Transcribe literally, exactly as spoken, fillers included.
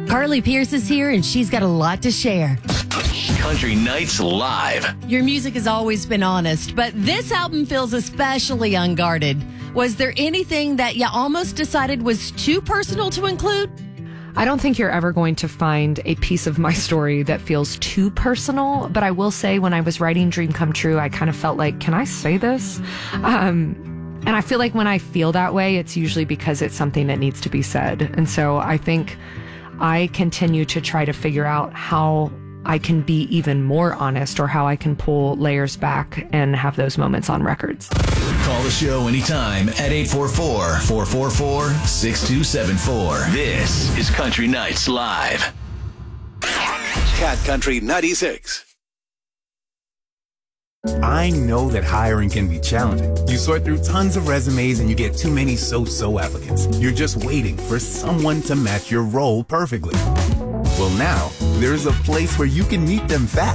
Carly Pierce is here, and she's got a lot to share. Country Nights Live. Your music has always been honest, but this album feels especially unguarded. Was there anything that you almost decided was too personal to include? I don't think you're ever going to find a piece of my story that feels too personal, but I will say when I was writing Dream Come True, I kind of felt like, can I say this? Um, and I feel like when I feel that way, it's usually because it's something that needs to be said. And so I think I continue to try to figure out how I can be even more honest, or how I can pull layers back and have those moments on records. Call the show anytime at eight four four, four four four, six two seven four. This is Country Nights Live. Cat Country ninety-six. I know that hiring can be challenging. You sort through tons of resumes and you get too many so-so applicants. You're just waiting for someone to match your role perfectly. Well, now, there's a place where you can meet them fast.